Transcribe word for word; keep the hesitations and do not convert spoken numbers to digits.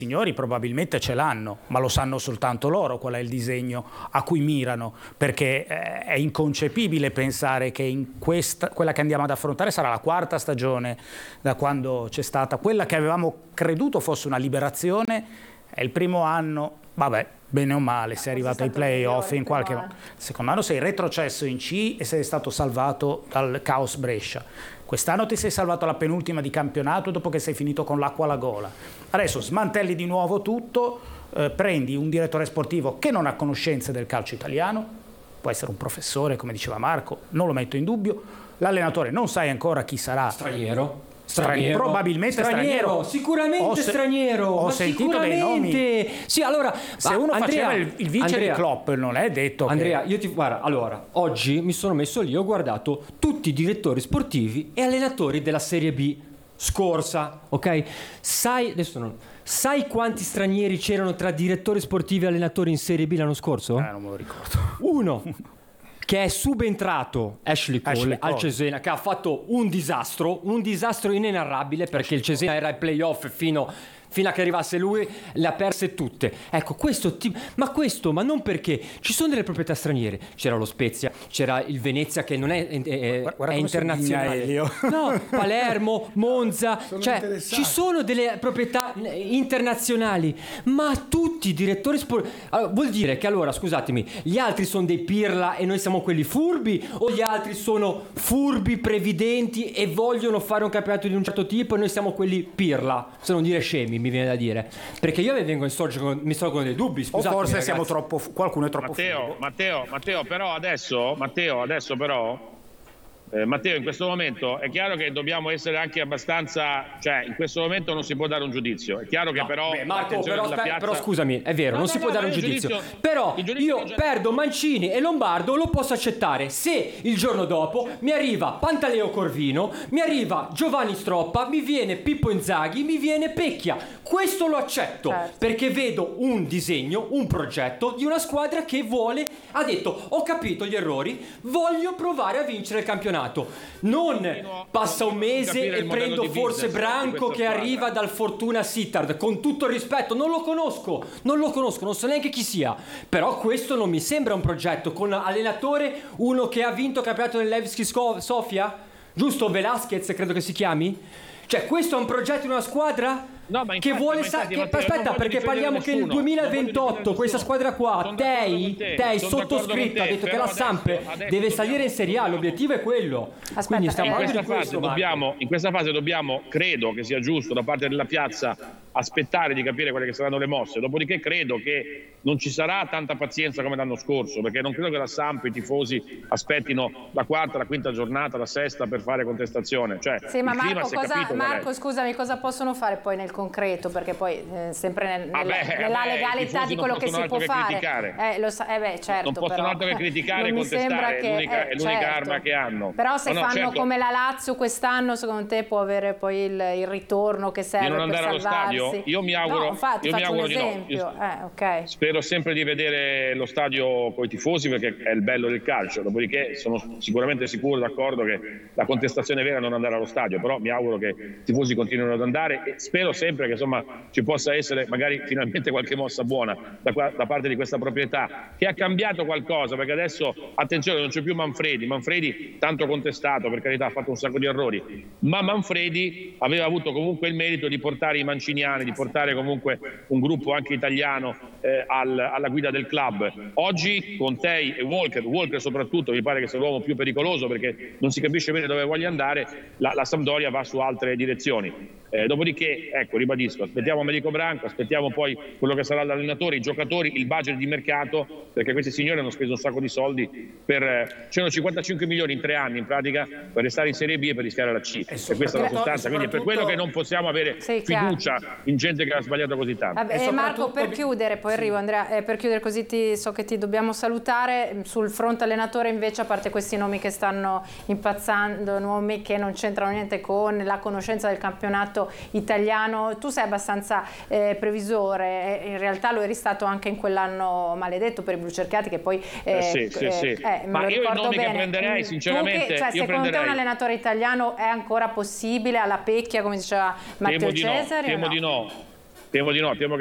signori probabilmente ce l'hanno, ma lo sanno soltanto loro qual è il disegno a cui mirano, perché eh, è inconcepibile pensare che in questa, quella che andiamo ad affrontare sarà la quarta stagione da quando c'è stata quella che avevamo creduto fosse una liberazione, è il primo anno, vabbè, bene o male, sei arrivato ai play-off in qualche modo. Secondo anno sei retrocesso in C e sei stato salvato dal caos Brescia. Quest'anno ti sei salvato alla penultima di campionato dopo che sei finito con l'acqua alla gola. Adesso smantelli di nuovo tutto, eh, prendi un direttore sportivo che non ha conoscenze del calcio italiano, può essere un professore, come diceva Marco, non lo metto in dubbio, l'allenatore non sai ancora chi sarà. Straniero. Straniero, probabilmente straniero, straniero. Sicuramente ho se- straniero. Ho ma sentito dei nomi. Sì, allora, se uno Andrea, faceva il, il vice Andrea, di Klopp, non è detto Andrea, che... io ti guarda, allora, oggi mi sono messo lì, ho guardato tutti i direttori sportivi e allenatori della Serie B scorsa, ok? Sai, adesso non sai quanti stranieri c'erano tra direttori sportivi e allenatori in Serie B l'anno scorso? Eh, non me lo ricordo. Uno. Che è subentrato Ashley Cole, Ashley Cole al Cesena, che ha fatto un disastro, un disastro inenarrabile, perché il Cesena era ai playoff fino, fino a che arrivasse lui, le ha perse tutte. Ecco, questo ti- ma questo, ma non perché ci sono delle proprietà straniere. C'era lo Spezia, c'era il Venezia che non è, è, è, Guarda, guarda è come si internazionale. indigna Elio. No, Palermo, Monza, Sono cioè interessati. ci sono delle proprietà internazionali, ma tutti i direttori sportivi, allora, vuol dire che allora, scusatemi, gli altri sono dei pirla e noi siamo quelli furbi, o gli altri sono furbi, previdenti e vogliono fare un campionato di un certo tipo e noi siamo quelli pirla, se non dire scemi, mi viene da dire, perché io mi vengo in sorge, mi sorgono dei dubbi, O scusatemi, forse ragazzi. siamo troppo, qualcuno è troppo Matteo, furbo. Matteo, Matteo, però adesso, Matteo, adesso però, eh, Matteo, in questo momento è chiaro che dobbiamo essere anche abbastanza, cioè in questo momento non si può dare un giudizio. È chiaro che No, però, beh, Marco, l'attenzione però, della aspe- piazza- però scusami, è vero, No, non no, si no, può dare ma un il giudizio. giudizio- Però il giudizio io non c'è- perdo Mancini e Lombardo, lo posso accettare. Se il giorno dopo mi arriva Pantaleo Corvino, mi arriva Giovanni Stroppa, mi viene Pippo Inzaghi, mi viene Pecchia. Questo lo accetto, Certo. perché vedo un disegno, un progetto di una squadra che vuole, ha detto, ho capito gli errori, voglio provare a vincere il campionato. Non passa un mese capire e il modello prendo di forse business di Branco questa che squadra. arriva dal Fortuna Sittard, con tutto il rispetto, non lo conosco, non lo conosco, non so neanche chi sia, però questo non mi sembra un progetto con allenatore, uno che ha vinto il campionato del Levski Sco- Sofia, giusto? Velasquez credo che si chiami, cioè questo è un progetto di una squadra No, ma che infatti, vuole ma sa- infatti, che- Matteo, non aspetta, voglio perché difendere parliamo che nel nessuno, non voglio duemilaventotto difendere questa nessuno. squadra qua, Sono d'accordo Tei, con te, Tei sono d'accordo con sottoscritta, ha te, detto che però la Samp adesso- adesso deve salire dobbiamo- in Serie A, l'obiettivo è quello. Aspetta, Quindi stiamo eh, in parlando questa, di fase questo, Marco. dobbiamo, in questa fase dobbiamo, credo che sia giusto da parte della piazza aspettare di capire quelle che saranno le mosse, dopodiché credo che non ci sarà tanta pazienza come l'anno scorso, perché non credo che la Samp, i tifosi aspettino la quarta, la quinta giornata, la sesta per fare contestazione, cioè Sì, ma il clima Marco, si è cosa, capito qual è. Marco, scusami, cosa possono fare poi nel concreto? Perché poi eh, sempre nel- nel- Vabbè, nella vabbè, i legalità tifosi di non quello che si possono può altro che fare. criticare. Eh, lo sa- eh beh, certo, Non possono però, altro che criticare e non mi contestare, sembra è che- l'unica- eh, è l'unica certo. arma che hanno. Però se No, no, fanno certo. come la Lazio quest'anno, secondo te può avere poi il, il ritorno che serve Di non per andare allo salvarsi? stadio? Io mi auguro- No, infatti, io mi faccio un auguro di no. esempio. Io- Eh, ok. Spero sempre di vedere lo stadio con i tifosi perché è il bello del calcio, dopodiché sono sicuramente sicuro e d'accordo che la contestazione vera è non andare allo stadio, però mi auguro che i tifosi continuino ad andare e spero sempre che insomma ci possa essere magari finalmente qualche mossa buona da, qua- da parte di questa proprietà che ha cambiato qualcosa, perché adesso attenzione, non c'è più Manfredi, Manfredi tanto contestato, per carità, ha fatto un sacco di errori, ma Manfredi aveva avuto comunque il merito di portare i manciniani, di portare comunque un gruppo anche italiano eh, al- alla guida del club. Oggi con Tei e Walker, Walker soprattutto mi pare che sia l'uomo più pericoloso perché non si capisce bene dove voglia andare, la, la Sampdoria va su altre direzioni. Eh, dopodiché, ecco, ribadisco, aspettiamo Americo Branco, aspettiamo poi quello che sarà l'allenatore, i giocatori, il budget di mercato, perché questi signori hanno speso un sacco di soldi per eh, c'erano cinquantacinque milioni in tre anni in pratica per restare in Serie B e per rischiare la C, e questa è la soprattutto- sostanza, quindi è per quello che non possiamo avere Sì, chiaro. fiducia in gente che ha sbagliato così tanto. Vabbè, E eh, Marco, soprattutto- per chiudere, poi arrivo Andrea, eh, per chiudere così ti, so che ti dobbiamo salutare, sul fronte allenatore invece, a parte questi nomi che stanno impazzando, nomi che non c'entrano niente con la conoscenza del campionato italiano, tu sei abbastanza eh, previsore, eh, in realtà lo eri stato anche in quell'anno maledetto per i blucerchiati che poi eh, Eh, sì, sì, sì. eh, me Ma lo io i ricordo nomi che bene. prenderei, Tu sinceramente, che- cioè, io secondo te prenderei- un allenatore italiano è ancora possibile alla Pecchia, come diceva Matteo Temo di no, Cesari? o temo no? di no. Temo di no, temo